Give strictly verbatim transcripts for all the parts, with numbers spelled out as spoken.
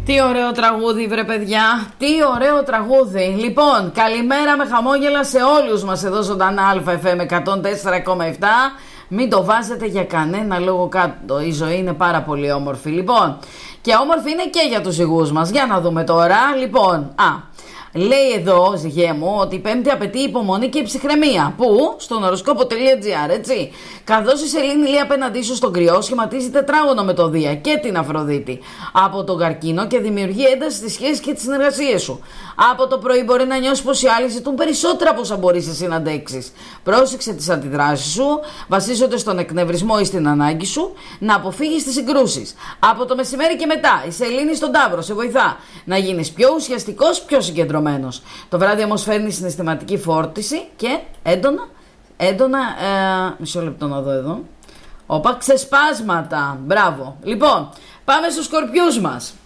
Τι ωραίο τραγούδι βρε παιδιά, τι ωραίο τραγούδι. Λοιπόν, καλημέρα με χαμόγελα σε όλους μας εδώ ζωντανά Α Εφ Εμ εκατόν τέσσερα κόμμα επτά. Μην το βάζετε για κανένα λόγο κάτω, η ζωή είναι πάρα πολύ όμορφη. Λοιπόν, και όμορφη είναι και για τους ζυγούς μας. Για να δούμε τώρα, λοιπόν, α... λέει εδώ, ζυγέ μου, ότι η Πέμπτη απαιτεί υπομονή και ψυχραιμία. Πού? Στον οροσκόπο.gr, έτσι. Καθώς η σελήνη λέει απέναντί σου στον Κρυό, σχηματίζει τετράγωνο με το Δία και την Αφροδίτη από τον Καρκίνο και δημιουργεί ένταση στις σχέσεις και τις συνεργασίες σου. Από το πρωί μπορεί να νιώσεις πως οι άλλοι ζητούν περισσότερα από όσα μπορείς εσύ να αντέξεις. Πρόσεξε τις αντιδράσεις σου, βασίζονται στον εκνευρισμό ή στην ανάγκη σου να αποφύγεις τις συγκρούσεις. Από το μεσημέρι και μετά, η σελήνη στον Ταύρο σε βοηθά να γίνεις πιο ουσιαστικός, πιο συγκεντρωμένος. Το βράδυ όμως φέρνει συναισθηματική φόρτιση και έντονα, έντονα, ε, μισό λεπτό να δω εδώ, όπα, ξεσπάσματα. Μπράβο. Λοιπόν, πάμε στους Σκορπιούς μας.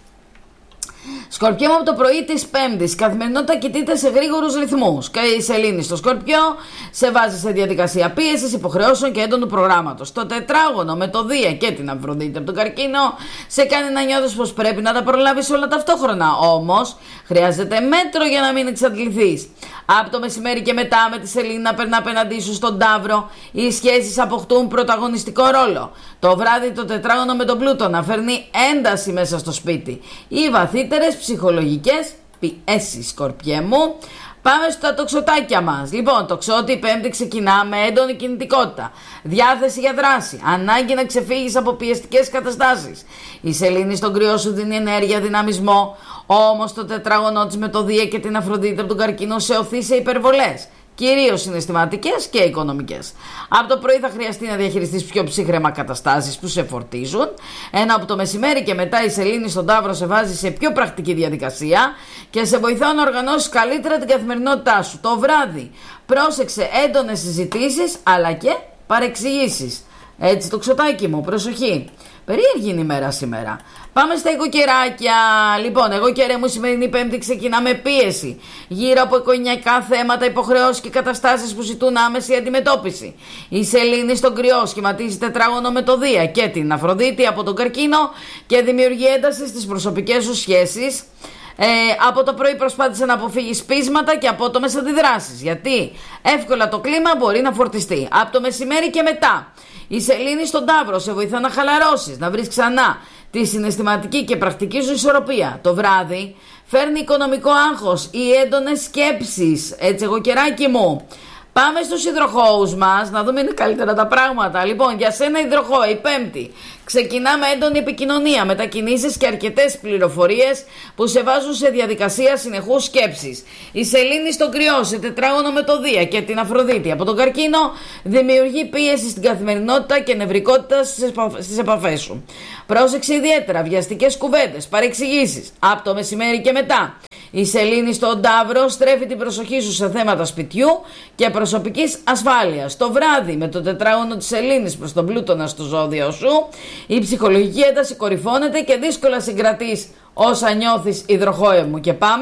Σκορπιό μου, από το πρωί της Πέμπτης, η καθημερινότητα κινείται σε γρήγορους ρυθμούς. Και η σελήνη στο Σκορπιό σε βάζει σε διαδικασία πίεσης, υποχρεώσεων και έντονου προγράμματος. Το τετράγωνο με το Δία και την Αφροδίτη από τον Καρκίνο σε κάνει να νιώθεις πως πρέπει να τα προλάβεις όλα ταυτόχρονα. Όμως χρειάζεται μέτρο για να μην εξαντληθείς. Από το μεσημέρι και μετά, με τη σελήνη να περνά απέναντί σου στον Ταύρο, οι σχέσεις αποκτούν πρωταγωνιστικό ρόλο. Το βράδυ το τετράγωνο με τον Πλούτονα φέρνει ένταση μέσα στο σπίτι. Οι βαθύτερες ψυχολογικές πιέσεις, Σκορπιέ μου. Πάμε στα τοξοτάκια μας. Λοιπόν, τοξότη, η Πέμπτη ξεκινά με έντονη κινητικότητα, διάθεση για δράση, ανάγκη να ξεφύγεις από πιεστικές καταστάσεις. Η σελήνη στον Κρυό σου δίνει ενέργεια, δυναμισμό. Όμως το τετράγωνο της με το Δία και την Αφροδίτη από τον Καρκίνο σε οθεί σε υπερβολές, κυρίως συναισθηματικές και οικονομικές. Από το πρωί θα χρειαστεί να διαχειριστείς πιο ψύχραιμα καταστάσεις που σε φορτίζουν, ενώ από το μεσημέρι και μετά η σελήνη στον Ταύρο σε βάζει σε πιο πρακτική διαδικασία και σε βοηθά να οργανώσεις καλύτερα την καθημερινότητά σου. Το βράδυ πρόσεξε έντονες συζητήσεις αλλά και παρεξηγήσεις. Έτσι, το ξωτάκι μου, προσοχή. Περίεργη είναι η μέρα σήμερα. Πάμε στα οικοκαιράκια. Λοιπόν, εγώ καιρέ μου, σημερινή Πέμπτη ξεκινά με πίεση γύρω από οικογενειακά θέματα, υποχρεώσεις και καταστάσεις που ζητούν άμεση αντιμετώπιση. Η σελήνη στον Κρυό σχηματίζει τετράγωνο με το Δία και την Αφροδίτη από τον Καρκίνο και δημιουργεί ένταση στις προσωπικές σου σχέσεις. Ε, από το πρωί προσπάθησε να αποφύγει πείσματα και απότομες αντιδράσεις, γιατί εύκολα το κλίμα μπορεί να φορτιστεί. Από το μεσημέρι και μετά, η σελήνη στον Ταύρο σε βοηθά να χαλαρώσεις, να βρεις ξανά τη συναισθηματική και πρακτική σου ισορροπία. Το βράδυ φέρνει οικονομικό άγχος ή έντονες σκέψεις. Έτσι, εγώ καιράκι μου. Πάμε στους υδροχόους μας να δούμε είναι καλύτερα τα πράγματα. Λοιπόν, για σένα υδροχόε, η Πέμπτη ξεκινά με έντονη επικοινωνία, μετακινήσεις και αρκετές πληροφορίες που σε βάζουν σε διαδικασία συνεχούς σκέψης. Η σελήνη στον Κρυό σε τετράγωνο με το Δία και την Αφροδίτη από τον Καρκίνο δημιουργεί πίεση στην καθημερινότητα και νευρικότητα στις επαφές σου. Πρόσεξε ιδιαίτερα βιαστικές κουβέντες, παρεξηγήσεις. Από το μεσημέρι και μετά, η σελήνη στον Ταύρο στρέφει την προσοχή σου σε θέματα σπιτιού και προσωπικής ασφάλειας. Το βράδυ, με το τετράγωνο της σελήνης προς τον Πλούτονα στο ζώδιο σου, η ψυχολογική ένταση κορυφώνεται και δύσκολα συγκρατείς όσα νιώθεις, υδροχόε μου. Και πάμε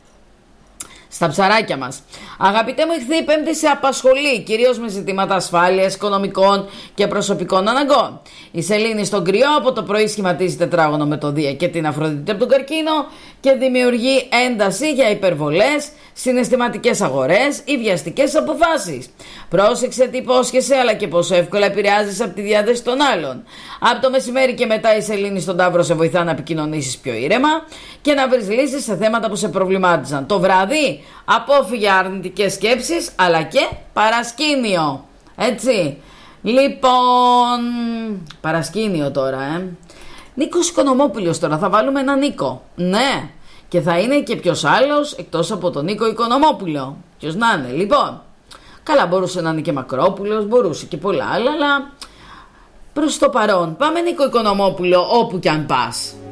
στα ψαράκια μας. Αγαπητέ μου, ηχθή, η Πέμπτη σε απασχολεί κυρίως με ζητήματα ασφάλειας, οικονομικών και προσωπικών αναγκών. Η σελήνη στον Κρυό από το πρωί σχηματίζει τετράγωνο με το Δία και την Αφροδίτη από τον Καρκίνο και δημιουργεί ένταση για υπερβολές, συναισθηματικές αγορές ή βιαστικές αποφάσεις. Πρόσεξε τι υπόσχεσαι αλλά και πόσο εύκολα επηρεάζεις από τη διάθεση των άλλων. Από το μεσημέρι και μετά η σελήνη στον Ταύρο σε βοηθά να επικοινωνήσεις πιο ήρεμα και να βρεις λύσεις σε θέματα που σε προβλημάτιζαν. Το βράδυ απόφυγε αρνητικές σκέψεις αλλά και παρασκήνιο. Έτσι. Λοιπόν, παρασκήνιο τώρα, ε. Νίκος Οικονομόπουλος τώρα, θα βάλουμε ένα Νίκο. Ναι. Και θα είναι και ποιος άλλος εκτός από τον Νίκο Οικονομόπουλο. Ποιος να είναι, λοιπόν. Καλά, μπορούσε να είναι και Μακρόπουλος, μπορούσε και πολλά άλλα, αλλά προς το παρόν. Πάμε Νίκο Οικονομόπουλο όπου κι αν πας.